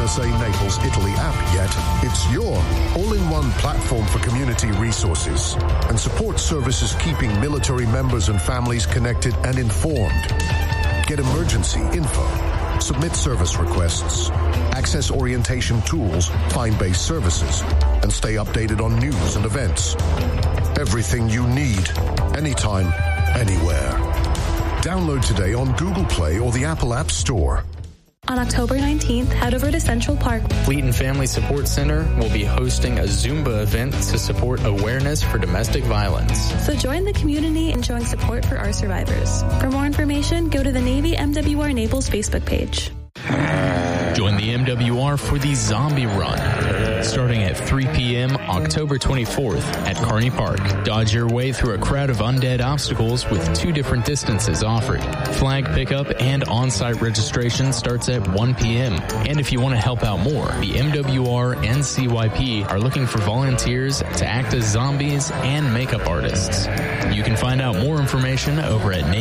NSA Naples Italy app yet, it's your all-in-one platform for community resources and support services keeping military members and families connected and informed. Get emergency info, submit service requests, access orientation tools, find base services, and stay updated on news and events. Everything you need, anytime, anywhere. Download today on Google Play or the Apple App Store. On October 19th, head over to Central Park. Fleeton Family Support Center will be hosting a Zumba event to support awareness for domestic violence. So join the community in showing support for our survivors. For more information, go to the Navy MWR Naples Facebook page. Join the MWR for the Zombie Run, starting at 3 p.m. October 24th at Kearney Park. Dodge your way through a crowd of undead obstacles with 2 different distances offered. Flag pickup and on-site registration starts at 1 p.m. And if you want to help out more, the MWR and CYP are looking for volunteers to act as zombies and makeup artists. You can find out more information over at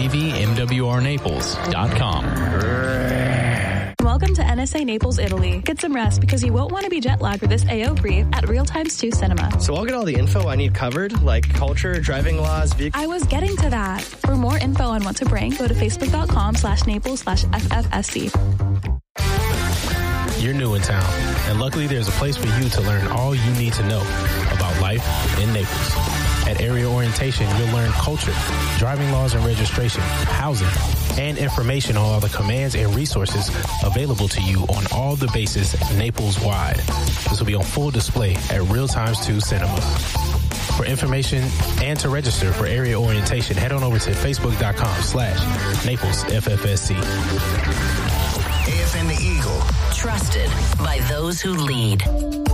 NavyMWRNaples.com. Welcome to NSA Naples, Italy. Get some rest because you won't want to be jet lagged with this AO brief at Real Times 2 Cinema. So I'll get all the info I need covered, like culture, driving laws, I was getting to that. For more info on what to bring, go to facebook.com/Naples/FFSC. You're new in town, and luckily there's a place for you to learn all you need to know about life in Naples. At Area Orientation, you'll learn culture, driving laws and registration, housing, and information on all the commands and resources available to you on all the bases Naples-wide. This will be on full display at Real Times 2 Cinema. For information and to register for Area Orientation, head on over to facebook.com/NaplesFFSC. AFN The Eagle. Trusted by those who lead.